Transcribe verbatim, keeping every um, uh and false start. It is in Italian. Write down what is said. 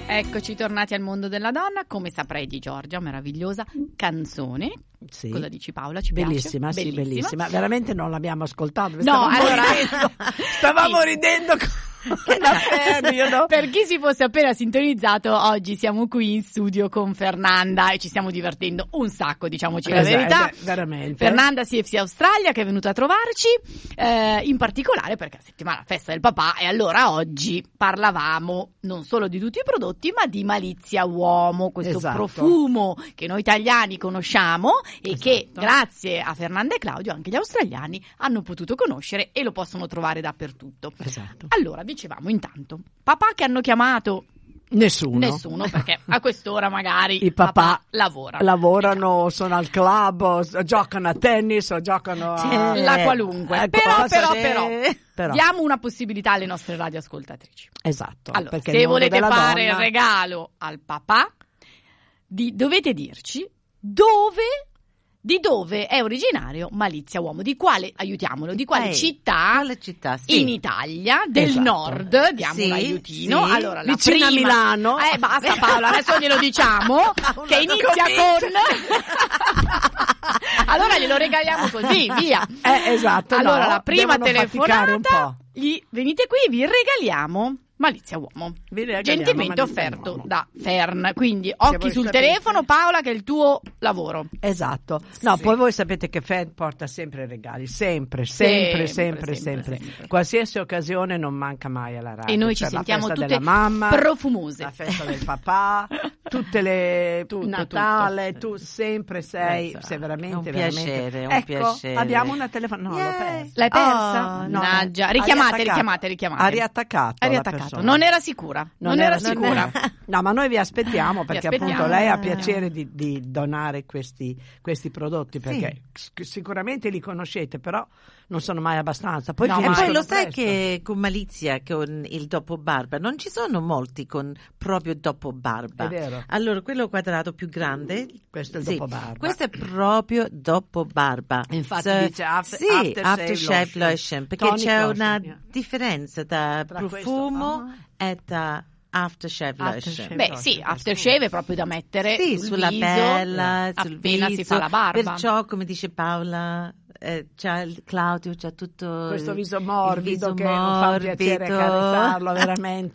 Eccoci tornati al mondo della donna, come saprai di Giorgia, meravigliosa canzone. Sì. Cosa dici Paola? Ci bellissima, piace? Sì, Bellissima, bellissima. Veramente non l'abbiamo ascoltato. No, stavamo allora ridendo, stavamo sì. ridendo serio, no? Per chi si fosse appena sintonizzato, oggi siamo qui in studio con Fernanda e ci stiamo divertendo un sacco, diciamoci la esatto, verità. veramente. Fernanda C F C Australia, che è venuta a trovarci, eh, in particolare perché è la settimana festa del papà, e allora oggi parlavamo non solo di tutti i prodotti ma di Malizia Uomo, questo Esatto. profumo che noi italiani conosciamo e Esatto. che grazie a Fernanda e Claudio anche gli australiani hanno potuto conoscere e lo possono trovare dappertutto. Esatto. Allora, dicevamo intanto, papà che hanno chiamato Nessuno. nessuno, perché a quest'ora magari I papà, papà lavora. lavorano, sono al club, o s- giocano a tennis o giocano a... La qualunque. Ecco, però, cosa però, c'è? però, Però. diamo una possibilità alle nostre radioascoltatrici. Esatto. Allora, perché il se mondo volete della fare donna- il regalo al papà, di- dovete dirci dove, di dove è originario Malizia Uomo, di quale, aiutiamolo, di quale Eh, città, quale città, sì. in Italia, del Esatto. nord, diamo Sì, un aiutino. sì. Allora, la Vicino a prima, Milano. Eh, basta Paola, adesso glielo diciamo, che inizia con... Allora glielo regaliamo così, via. Eh, esatto. Allora, no, la prima devono faticare un telefonata, po'. gli venite qui, vi regaliamo Malizia Uomo, Vi regaliamo gentilmente Malizia offerto Uomo. da Fern. Quindi occhi voi sul sapete- telefono, Paola, che è il tuo lavoro. Esatto. No, Sì. poi voi sapete che Fed porta sempre regali, sempre, sempre, Sempre, sempre, sempre, sempre. sempre. Qualsiasi occasione non manca mai alla radio. E noi ci C'è sentiamo la festa tutte della mamma, profumose. la festa del papà, tutte le Tutto, Natale, tutto. tu sempre sei, Esatto. sei veramente È un veramente. piacere, è un ecco, piacere. abbiamo una telefonata. No, l'ho Yeah. persa. L'hai persa? Oh, No, Mannaggia. ha Richiamate, riattaccato. richiamate, richiamate. Ha riattaccato. Ha la riattaccato. persona. Non era sicura. Non, era sicura. No, ma noi vi aspettiamo perché aspettiamo. appunto lei ha piacere di, di donare questi, questi prodotti, Sì. perché s- sicuramente li conoscete, però non sono mai abbastanza. Poi No, E finiscono poi lo sai presto. che con Malizia, con il dopo barba, non ci sono molti con proprio dopo barba. È vero. Allora, quello quadrato più grande, Questo è il sì, dopo barba. questo è proprio dopo barba. Infatti So- dice after- sì, aftershave aftershave lotion. lotion, perché Tonic c'è lotion, una yeah. differenza da Tra profumo questo, e da aftershave lotion. Aftershave. Beh, sì, aftershave è proprio da mettere Sì, sul sulla viso, pelle, sul appena viso. si fa la barba. Perciò, come dice Paola, eh, c'ha il Claudio, c'ha tutto Questo il- viso il morbido viso che non fa piacere morbido. accarezzarlo veramente.